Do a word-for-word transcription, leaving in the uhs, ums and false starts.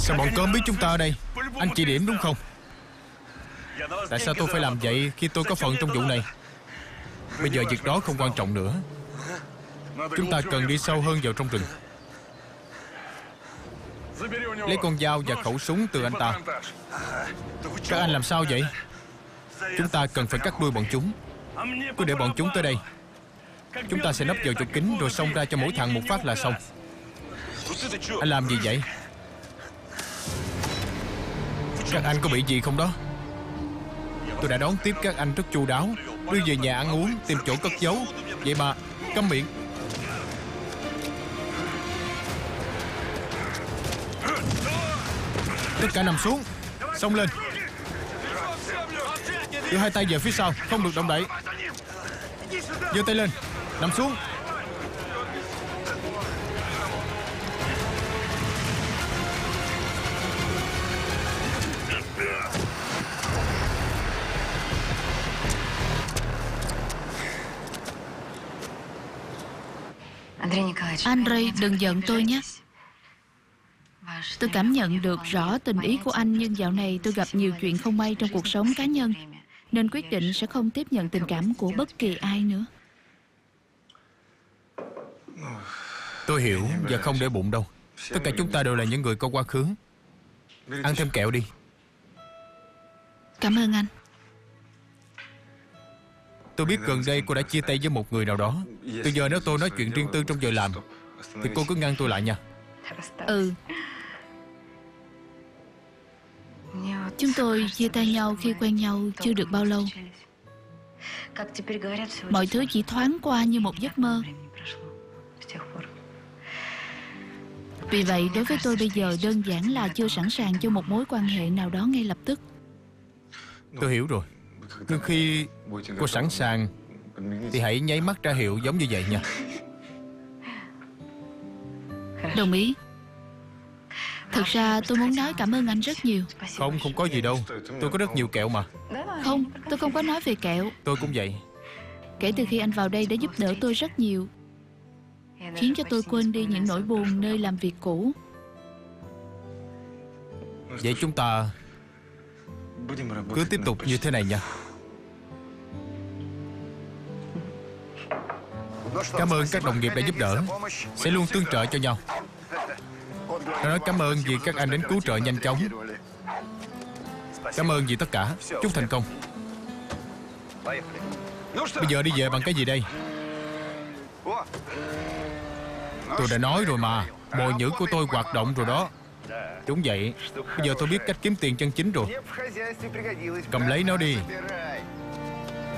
Sao bọn cơm biết chúng ta ở đây? Anh chỉ điểm đúng không? Tại sao tôi phải làm vậy khi tôi có phần trong vụ này? Bây giờ việc đó không quan trọng nữa. Chúng ta cần đi sâu hơn vào trong rừng, lấy con dao và khẩu súng từ anh ta. Các anh làm sao vậy? Chúng ta cần phải cắt đuôi bọn chúng. Cứ để bọn chúng tới đây, chúng ta sẽ nấp vào chỗ kín rồi xông ra cho mỗi thằng một phát là xong. Anh làm gì vậy? Các anh có bị gì không đó? Tôi đã đón tiếp các anh rất chu đáo, đưa về nhà ăn uống, tìm chỗ cất giấu. Vậy mà câm miệng. Tất cả nằm xuống, xông lên. Đưa hai tay về phía sau, không được động đậy. Giơ tay lên, nằm xuống. Andrei, đừng giận tôi nhé. Tôi cảm nhận được rõ tình ý của anh, nhưng dạo này tôi gặp nhiều chuyện không may trong cuộc sống cá nhân, nên quyết định sẽ không tiếp nhận tình cảm của bất kỳ ai nữa. Tôi hiểu và không để bụng đâu. Tất cả chúng ta đều là những người có quá khứ. Ăn thêm kẹo đi. Cảm ơn anh. Tôi biết gần đây cô đã chia tay với một người nào đó. Từ giờ nếu tôi nói chuyện riêng tư trong giờ làm thì cô cứ ngăn tôi lại nha. Ừ. Chúng tôi chia tay nhau khi quen nhau chưa được bao lâu. Mọi thứ chỉ thoáng qua như một giấc mơ. Vì vậy đối với tôi bây giờ đơn giản là chưa sẵn sàng cho một mối quan hệ nào đó ngay lập tức. Tôi hiểu rồi. Nhưng khi cô sẵn sàng thì hãy nháy mắt ra hiệu giống như vậy nha. Đồng ý. Thực ra tôi muốn nói cảm ơn anh rất nhiều. Không, không có gì đâu. Tôi có rất nhiều kẹo mà. Không, tôi không có nói về kẹo. Tôi cũng vậy. Kể từ khi anh vào đây đã giúp đỡ tôi rất nhiều, khiến cho tôi quên đi những nỗi buồn nơi làm việc cũ. Vậy chúng ta cứ tiếp tục như thế này nha. Cảm ơn các đồng nghiệp đã giúp đỡ. Sẽ luôn tương trợ cho nhau. Tôi nói cảm ơn vì các anh đến cứu trợ nhanh chóng. Cảm ơn vì tất cả. Chúc thành công. Bây giờ đi về bằng cái gì đây? Tôi đã nói rồi mà. Mồi nhữ của tôi hoạt động rồi đó. Đúng vậy. Bây giờ tôi biết cách kiếm tiền chân chính rồi. Cầm lấy nó đi.